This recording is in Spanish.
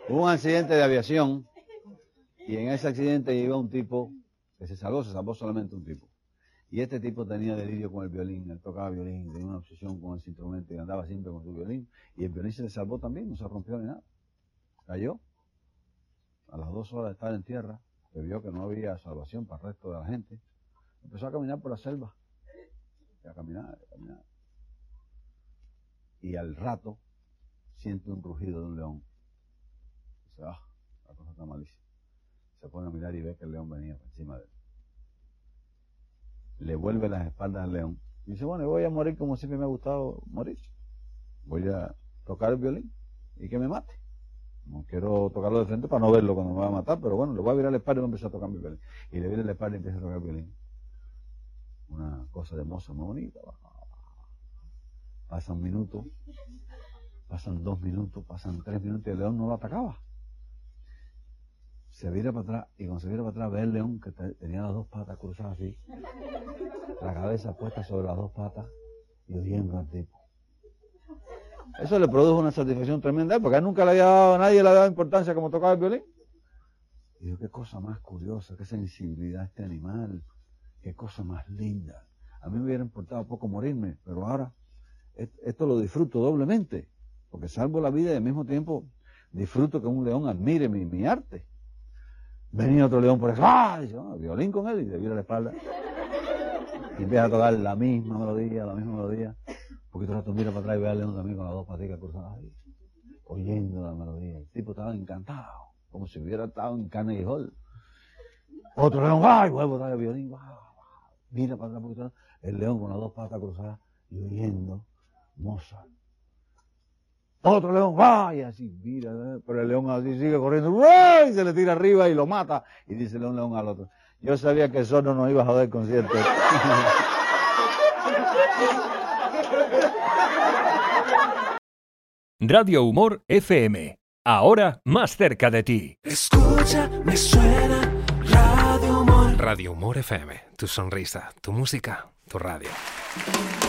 Hubo un accidente de aviación y en ese accidente iba un tipo que se salvó solamente un tipo. Y este tipo tenía delirio con el violín, él tocaba violín, tenía una obsesión con ese instrumento y andaba siempre con su violín. Y el violín se le salvó también, no se rompió ni nada. Cayó. A las 2 horas de estar en tierra, que vio que no había salvación para el resto de la gente, empezó a caminar por la selva. Y a caminar. Y al rato siente un rugido de un león. Dice, la cosa está malísima. Se pone a mirar y ve que el león venía por encima de él. Le vuelve las espaldas al león. Y dice, bueno, voy a morir como siempre me ha gustado morir. Voy a tocar el violín y que me mate. No quiero tocarlo de frente para no verlo cuando me va a matar, pero bueno, le voy a virar la espalda y voy a empezar a tocar mi violín. Y le vira la espalda y empieza a tocar el violín. Una cosa hermosa, muy bonita. Pasa un minuto, pasan 2 minutos, pasan 3 minutos y el león no lo atacaba. Se vira para atrás y cuando se vira para atrás ve el león que tenía las 2 patas cruzadas así, la cabeza puesta sobre las 2 patas y oyendo al tipo. Eso le produjo una satisfacción tremenda porque a él nunca nadie le había dado importancia como tocaba el violín. Y digo, qué cosa más curiosa, qué sensibilidad este animal, qué cosa más linda. A mí me hubiera importado poco morirme, pero ahora esto lo disfruto doblemente, porque salvo la vida y al mismo tiempo disfruto que un león admire mi arte. Venía otro león por eso, dice, violín con él, y le vira la espalda. Y empieza a tocar la misma melodía. Un poquito rato mira para atrás y ve al león también con las 2 paticas cruzadas ahí, oyendo la melodía. El tipo estaba encantado, como si hubiera estado en Carnegie Hall. Otro león, vuelve a tocar el violín, mira para atrás un poquito, el león con las 2 patas cruzadas y oyendo Mozart. Otro león, y así, mira, pero el león así sigue corriendo, y se le tira arriba y lo mata. Y dice el león al otro, yo sabía que Sono no iba a joder el concierto. Radio Humor FM, ahora más cerca de ti. Escucha, me suena Radio Humor. Radio Humor FM, tu sonrisa, tu música, tu radio.